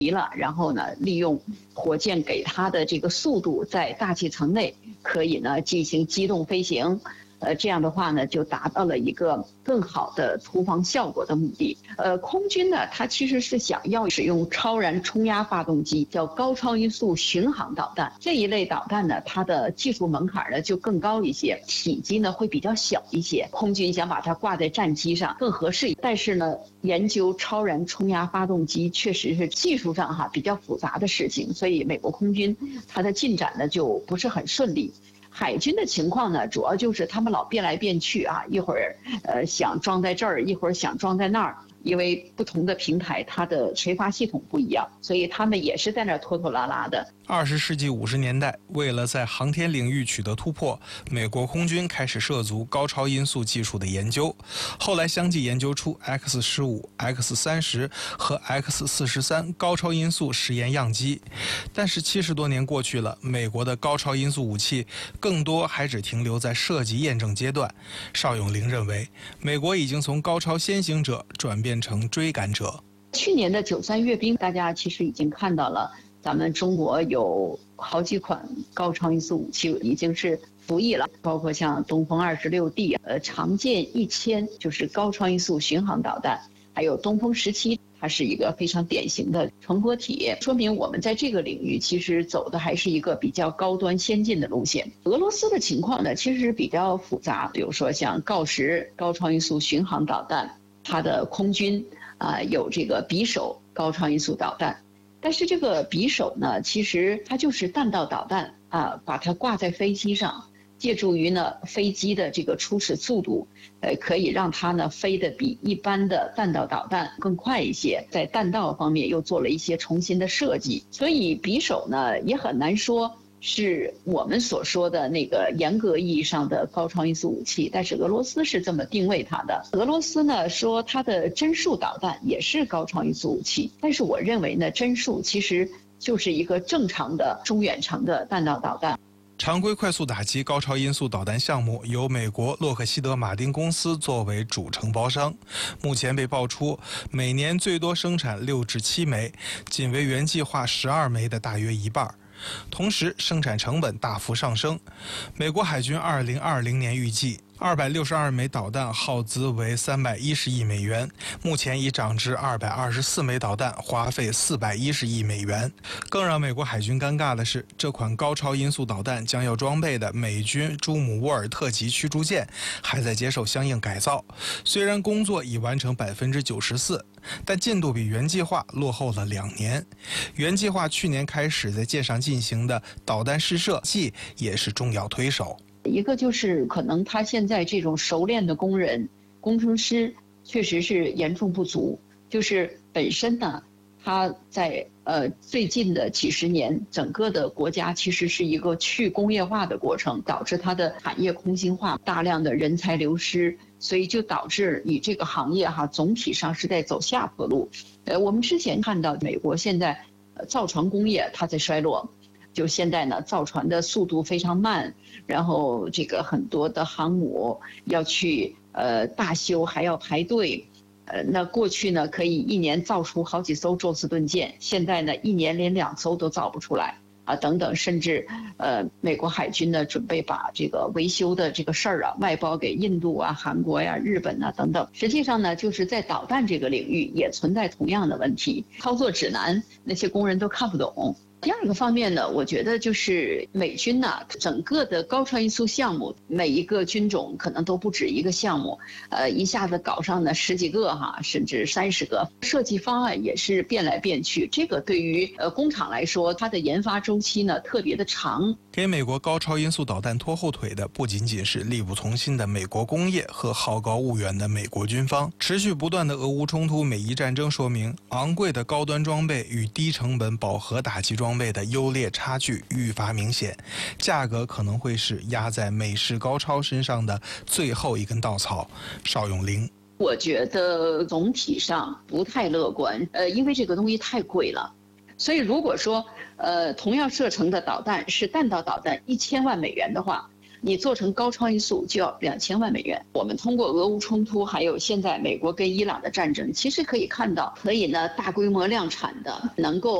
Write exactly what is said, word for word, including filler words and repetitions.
了，然后呢，利用火箭给它的这个速度，在大气层内可以呢进行机动飞行。呃，这样的话呢，就达到了一个更好的突防效果的目的。呃，空军呢，它其实是想要使用超燃冲压发动机，叫高超音速巡航导弹。这一类导弹呢，它的技术门槛呢就更高一些，体积呢会比较小一些。空军想把它挂在战机上更合适，但是呢，研究超燃冲压发动机确实是技术上哈比较复杂的事情，所以美国空军它的进展呢就不是很顺利。海军的情况呢，主要就是他们老变来变去啊，一会儿呃想装在这儿，一会儿想装在那儿，因为不同的平台它的垂发系统不一样，所以他们也是在那儿拖拖拉拉的。 二十世纪五十年代，为了在航天领域取得突破，美国空军开始涉足高超音速技术的研究，后来相继研究出 X 十五、X 三十 和 X 四十三高超音速实验样机。但是七十多年过去了，美国的高超音速武器更多还只停留在设计验证阶段。邵永龄认为，美国已经从高超先行者转变成追赶者。 去年的九三阅兵，大家其实已经看到了，咱们中国有好几款高超音速武器已经是服役了，包括像东风二十六 D、呃长剑一千，就是高超音速巡航导弹，还有东风十七，它是一个非常典型的传播体，说明我们在这个领域其实走的还是一个比较高端先进的路线。俄罗斯的情况呢，其实比较复杂，比如说像锆石高超音速巡航导弹，它的空军啊、呃、有这个匕首高超音速导弹。但是这个匕首呢，其实它就是弹道导弹啊，把它挂在飞机上，借助于呢飞机的这个初始速度，呃，可以让它呢飞得比一般的弹道导弹更快一些。在弹道方面又做了一些重新的设计，所以匕首呢也很难说是我们所说的那个严格意义上的高超音速武器，但是俄罗斯是这么定位它的。俄罗斯呢说它的针数导弹也是高超音速武器，但是我认为呢，针数其实就是一个正常的中远程的弹道导弹。 常规快速打击高超音速导弹项目由美国洛克希德马丁公司作为主承包商，目前被爆出每年最多生产六至七枚，仅为原计划十二枚的大约一半。同时，生产成本大幅上升。美国海军二零二零年预计，二百六十二枚导弹耗资为三百一十亿美元，目前已涨至二百二十四枚导弹，花费四百一十亿美元。更让美国海军尴尬的是，这款高超音速导弹将要装备的美军朱姆沃尔特级驱逐舰还在接受相应改造，虽然工作已完成百分之九十四。但进度比原计划落后了两年。原计划去年开始在舰上进行的导弹试射季也是重要推手。 一个就是可能他现在这种熟练的工人、工程师确实是严重不足，就是本身呢，他在呃最近的几十年，整个的国家其实是一个去工业化的过程，导致它的产业空心化，大量的人才流失。所以就导致你这个行业哈，总体上是在走下坡路。呃，我们之前看到美国现在，呃，造船工业它在衰落，就现在呢，造船的速度非常慢，然后这个很多的航母要去呃大修还要排队，呃，那过去呢可以一年造出好几艘宙斯盾舰，现在呢一年连两艘都造不出来。啊，等等，甚至，呃，美国海军呢准备把这个维修的这个事儿啊外包给印度啊、韩国呀、日本啊等等。实际上呢，就是在导弹这个领域也存在同样的问题，操作指南那些工人都看不懂。第二个方面呢，我觉得就是美军呢，整个的高超音速项目，每一个军种可能都不止一个项目，呃，一下子搞上呢十几个哈，甚至三十个，设计方案也是变来变去。这个对于呃工厂来说，它的研发周期呢特别的长。 给美国高超音速导弹拖后腿的不仅仅是力不从心的美国工业和好高骛远的美国军方，持续不断的俄乌冲突、美伊战争说明，昂贵的高端装备与低成本饱和打击装备的优劣差距愈发明显，价格可能会是压在美式高超身上的最后一根稻草。邵永龄， 我觉得总体上不太乐观，呃，因为这个东西太贵了。所以如果说，呃，同样射程的导弹是弹道导弹一千万美元的话， 你做成高超音速就要两千万美元。我们通过俄乌冲突，还有现在美国跟伊朗的战争，其实可以看到，可以呢大规模量产的，能够